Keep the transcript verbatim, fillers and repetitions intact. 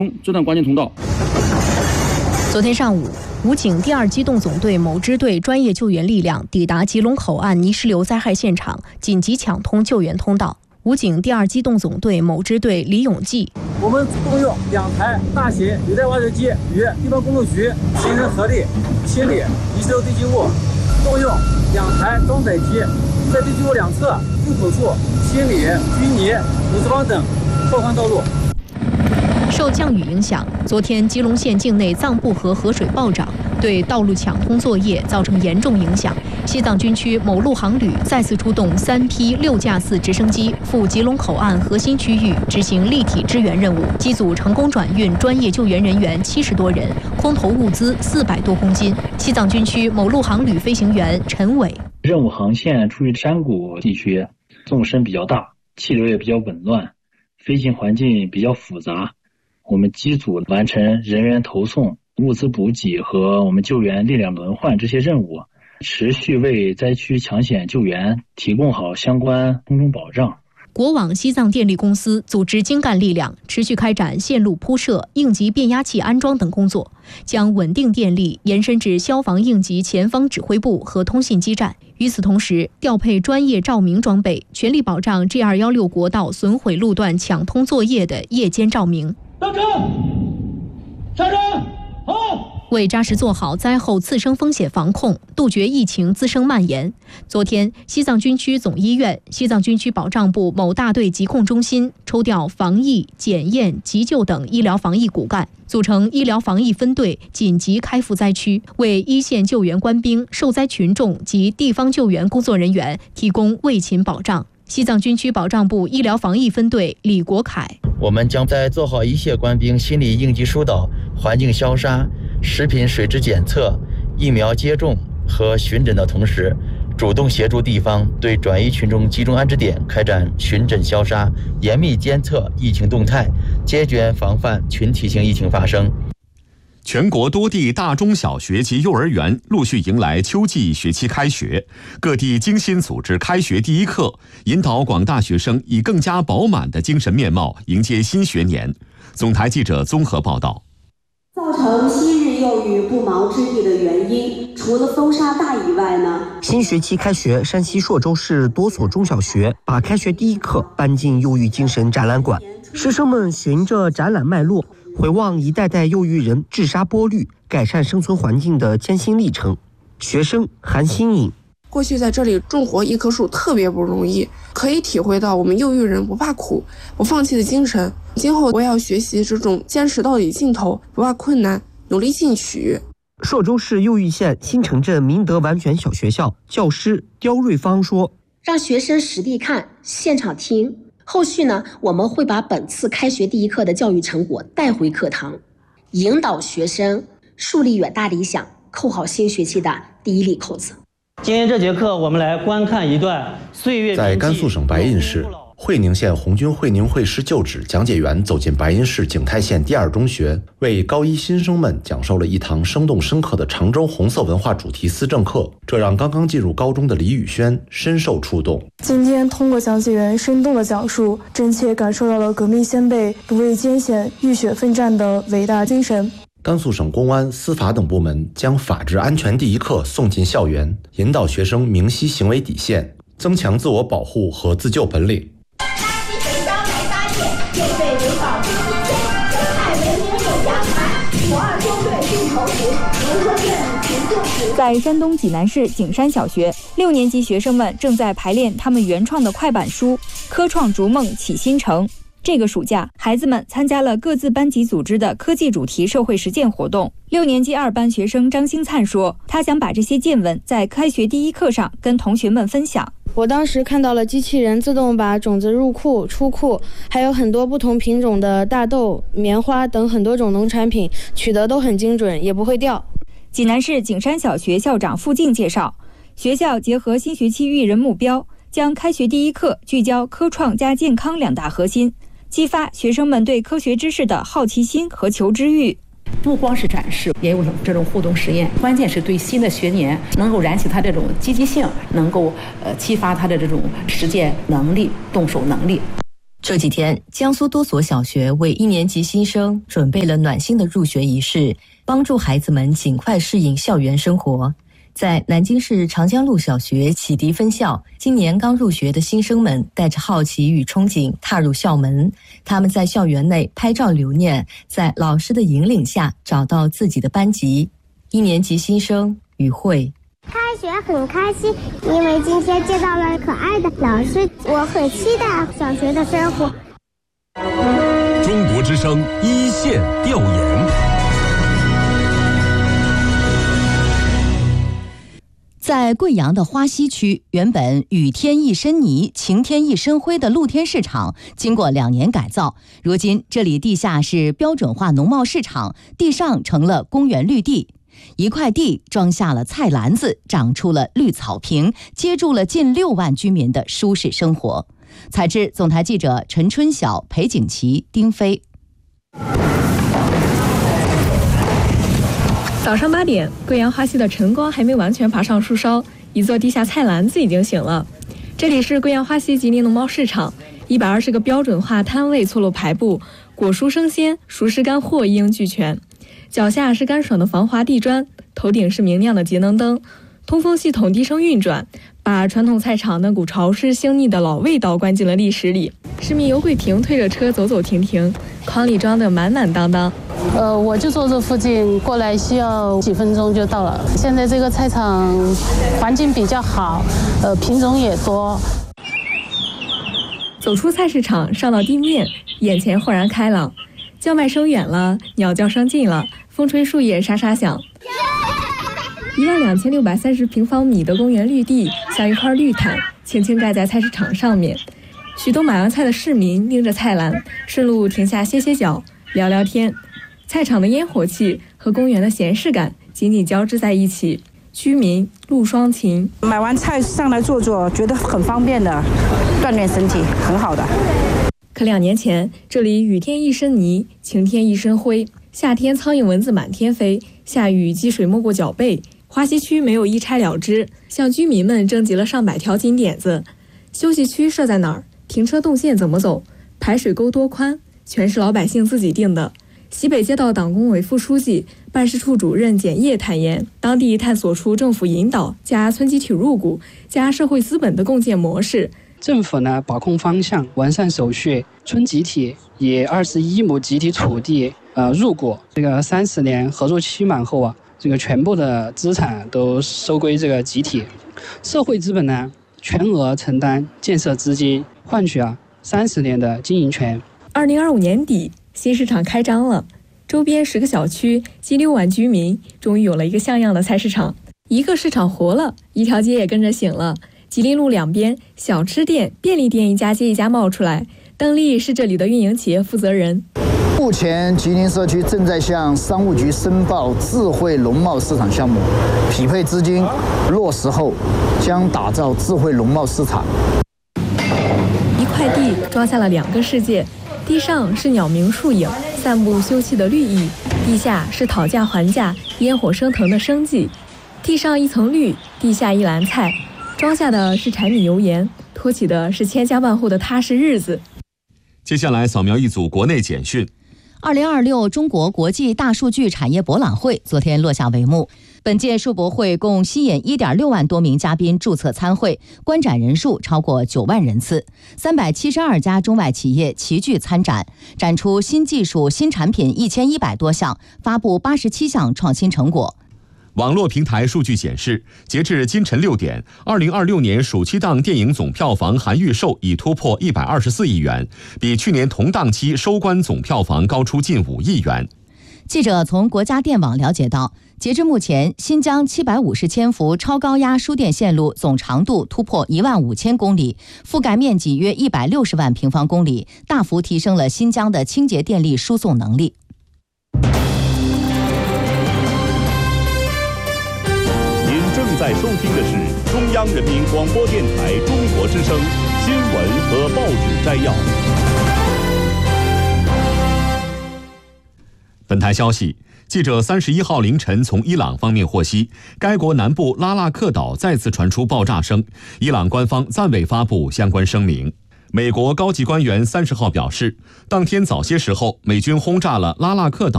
这段关键通道。 昨天上午，武警第二机动总队某支队专业救援力量抵达吉隆口岸泥石流灾害现场，紧急抢通救援通道。武警第二机动总队某支队李永记， 我们动用两台大型履带挖掘机与地方工程局形成合力，清理泥石流堆积物；动用两台装载机在堆积物两侧入口处清理淤泥、土石方等拓宽道路。 受降雨影响，昨天基隆县境内藏布河河水暴涨，对道路抢通作业造成严重影响。西藏军区某路航旅再次出动三批六架次直升机赴吉隆口岸核心区域执行立体支援任务，机组成功转运专业救援人员七十多人，空投物资四百多公斤。西藏军区某路航旅飞行员陈伟， 任务航线处于山谷地区，纵深比较大，气流也比较紊乱，飞行环境比较复杂。我们机组完成人员投送、物资补给和我们救援力量轮换这些任务，持续为灾区抢险救援提供好相关空中保障。 国网西藏电力公司组织精干力量，持续开展线路铺设、应急变压器安装等工作，将稳定电力延伸至消防应急前方指挥部和通信基站。与此同时，调配专业照明装备，全力保障 G 二一六国道损毁路段抢通作业的夜间照明。 上车，上车，好。 为扎实做好灾后次生风险防控，杜绝疫情滋生蔓延，昨天，西藏军区总医院、西藏军区保障部某大队疾控中心抽调防疫、检验、急救等医疗防疫骨干，组成医疗防疫分队，紧急开赴灾区，为一线救援官兵、受灾群众及地方救援工作人员提供卫勤保障。西藏军区保障部医疗防疫分队李国凯， 我们将在做好一线官兵心理应急疏导、环境消杀、食品水质检测、疫苗接种和巡诊的同时，主动协助地方对转移群众集中安置点开展巡诊消杀，严密监测疫情动态，坚决防范群体性疫情发生。 全国多地大中小学及幼儿园陆续迎来秋季学期开学，各地精心组织开学第一课，引导广大学生以更加饱满的精神面貌迎接新学年。总台记者综合报道。 造成昔日幼育不毛之地的原因，除了风沙大以外呢， 新学期开学，山西朔州市多所中小学把开学第一课搬进幼育精神展览馆，师生们循着展览脉络，回望一代代幼育人治沙剥绿、改善生存环境的艰辛历程。学生韩新颖， 过去在这里种活一棵树特别不容易，可以体会到我们幼育人不怕苦、不放弃的精神。今后我也要学习这种坚持到底尽头、不怕困难、努力进取。 朔州市右峪县新城镇明德完全小学校教师刁瑞芳说：“ 让学生实地看、现场听。后续呢，我们会把本次开学第一课的教育成果带回课堂，引导学生树立远大理想，扣好新学期的第一粒扣子。” 今天这节课，我们来观看一段岁月。 在甘肃省白银市会宁县红军会宁会师旧址讲解员走进白银市景泰县第二中学，为高一新生们讲授了一堂生动深刻的常州红色文化主题思政课，这让刚刚进入高中的李宇轩深受触动。 今天通过讲解员生动的讲述，真切感受到了革命先辈不畏艰险、浴血奋战的伟大精神。 甘肃省公安、司法等部门将法治安全第一课送进校园，引导学生明晰行为底线，增强自我保护和自救本领。 在山东济南市景山小学，六年级学生们正在排练他们原创的快板书《科创逐梦启新城》。这个暑假，孩子们参加了各自班级组织的科技主题社会实践活动。六年级二班学生张兴灿说，他想把这些见闻在开学第一课上跟同学们分享。 我当时看到了机器人自动把种子入库、出库，还有很多不同品种的大豆、棉花等很多种农产品，取得都很精准，也不会掉。 济南市景山小学校长付静介绍，学校结合新学期育人目标，将开学第一课聚焦科创加健康两大核心，激发学生们对科学知识的好奇心和求知欲。 不光是展示，也有这种互动实验，关键是对新的学年能够燃起他这种积极性，能够呃激发他的这种实践能力、动手能力。 这几天，江苏多所小学为一年级新生准备了暖心的入学仪式，帮助孩子们尽快适应校园生活。在南京市长江路小学启迪分校，今年刚入学的新生们带着好奇与憧憬踏入校门，他们在校园内拍照留念，在老师的引领下找到自己的班级。一年级新生于慧。 开学很开心，因为今天见到了可爱的老师，我很期待小学的生活。 中国之声一线调研。 在贵阳的花溪区，原本雨天一身泥，晴天一身灰的露天市场，经过两年改造，如今这里地下是标准化农贸市场，地上成了公园绿地。一块地装下了菜篮子，长出了绿草坪，接住了近六万居民的舒适生活。采制总台记者陈春晓、裴景琦、丁飞。 早上八点，贵阳花溪的晨光还没完全爬上树梢，一座地下菜篮子已经醒了。这里是贵阳花溪吉林农贸市场，一百二十个标准化摊位错落排布，果蔬生鲜、熟食干货一应俱全。脚下是干爽的防滑地砖，头顶是明亮的节能灯，通风系统低声运转，把传统菜场那股潮湿腥腻的老味道灌进了历史里。市民尤桂萍推着车走走停停，筐里装的满满当当。 呃，我就住这附近，过来需要几分钟就到了。现在这个菜场环境比较好，呃，品种也多。 走出菜市场，上到地面，眼前豁然开朗，叫卖声远了，鸟叫声近了，风吹树叶沙沙响。一万两千六百三十平方米的公园绿地，像一块绿毯，轻轻盖在菜市场上面。许多买完菜的市民拎着菜篮，顺路停下歇歇脚，聊聊天。菜场的烟火气和公园的闲适感紧紧交织在一起，居民路双情。 买完菜上来坐坐，觉得很方便的，锻炼身体，很好的。 可两年前，这里雨天一身泥，晴天一身灰，夏天苍蝇蚊子满天飞，下雨积水没过脚背。花溪区没有一拆了之，向居民们征集了上百条金点子。休息区设在哪儿？停车动线怎么走？排水沟多宽？全是老百姓自己定的。西北街道党工委副书记、办事处主任简业坦言，当地探索出政府引导加村集体入股加社会资本的共建模式。 政府呢把控方向，完善手续，村集体以二十一亩集体土地呃入股，这个三十年合作期满后啊，这个全部的资产都收归这个集体，社会资本呢全额承担建设资金，换取啊三十年的经营权。 二零二五年底，新市场开张了，周边十个小区近六万居民终于有了一个像样的菜市场。一个市场活了，一条街也跟着醒了。吉林路两边，小吃店、便利店一家接一家冒出来。邓丽是这里的运营企业负责人。 目前吉林社区正在向商务局申报智慧农贸市场项目，匹配资金落实后，将打造智慧农贸市场。 一块地装下了两个世界，地上是鸟鸣树影，散布休憩的绿意；地下是讨价还价、烟火升腾的生计。地上一层绿，地下一篮菜，装下的是柴米油盐，托起的是千家万户的踏实日子。 接下来扫描一组国内简讯。 二零二六中国国际大数据产业博览会昨天落下帷幕。本届数博会共吸引 一点六万多名嘉宾注册参会，观展人数超过九万人次，三百七十二家中外企业齐聚参展，展出新技术、新产品一千一百多项，发布八十七项创新成果。 网络平台数据显示，截至今晨六点，二零二六年暑期档电影总票房含预售已突破一百二十四亿元，比去年同档期收官总票房高出近五亿元。 记者从国家电网了解到，截至目前，新疆七百五十千伏超高压输电线路总长度突破一万五千公里，覆盖面积约一百六十万平方公里，大幅提升了新疆的清洁电力输送能力。 正在收听的是中央人民广播电台中国之声新闻和报纸摘要。 本台消息，记者三十一号凌晨从伊朗方面获悉，该国南部拉腊克岛再次传出爆炸声，伊朗官方暂未发布相关声明。 美国高级官员三十号表示，当天早些时候，美军轰炸了拉纳克岛